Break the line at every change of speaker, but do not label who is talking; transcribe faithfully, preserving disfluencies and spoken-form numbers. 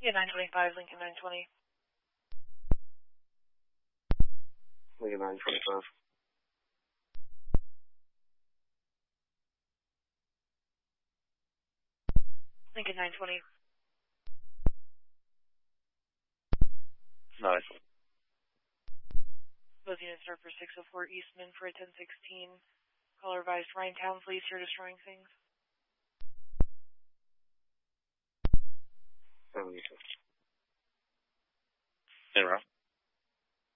Yeah, nine twenty-five, Lincoln nine twenty.
Lincoln nine twenty-five.
Lincoln nine twenty.
Nice.
Those units are for six oh four Eastman for a ten sixteen. Call revised. Ryan Townsley is here destroying things.
seventy-six. Hey, Rob.